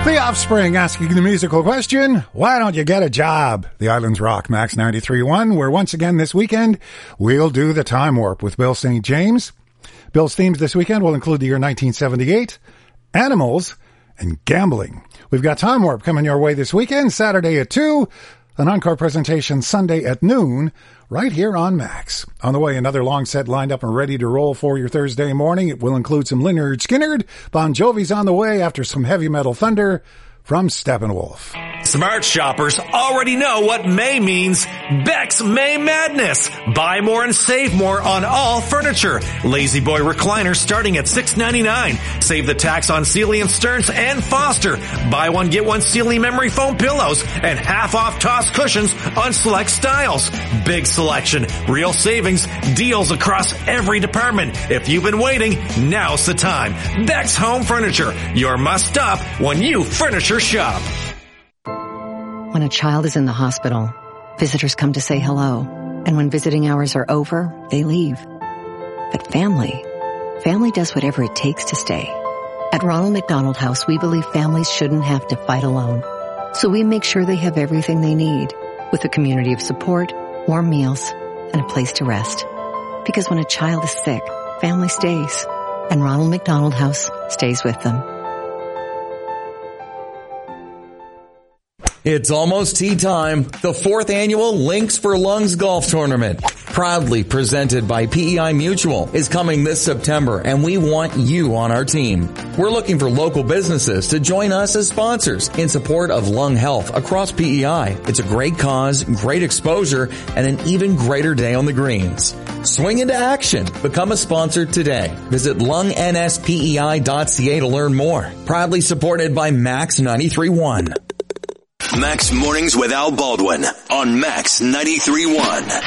The Offspring asking the musical question, why don't you get a job? The Islands Rock, Max 93.1, where once again this weekend, we'll do the Time Warp with Bill St. James. Bill's themes this weekend will include the year 1978, animals, and gambling. We've got Time Warp coming your way this weekend, Saturday at 2, an encore presentation Sunday at noon, right here on Max. On the way, another long set lined up and ready to roll for your Thursday morning. It will include some Lynyrd Skynyrd. Bon Jovi's on the way after some heavy metal thunder from Steppenwolf. Smart shoppers already know what May means. Beck's May Madness. Buy more and save more on all furniture. Lazy Boy recliners starting at $6.99. Save the tax on Sealy and Stearns and Foster. Buy one, get one Sealy memory foam pillows and half off toss cushions on select styles. Big selection, real savings, deals across every department. If you've been waiting, now's the time. Beck's Home Furniture, your must stop when you furniture shop. When a child is in the hospital, visitors come to say hello. And when visiting hours are over, they leave. But family does whatever it takes to stay. At Ronald McDonald House, we believe families shouldn't have to fight alone. So we make sure they have everything they need, with a community of support, warm meals, and a place to rest. Because when a child is sick, family stays. And Ronald McDonald House stays with them. It's almost tea time. The 4th annual Links for Lungs Golf Tournament, proudly presented by PEI Mutual, is coming this September, and we want you on our team. We're looking for local businesses to join us as sponsors in support of lung health across PEI. It's a great cause, great exposure, and an even greater day on the greens. Swing into action. Become a sponsor today. Visit lungNSPEI.ca to learn more. Proudly supported by Max 93.1. Max Mornings with Al Baldwin on Max 93.1.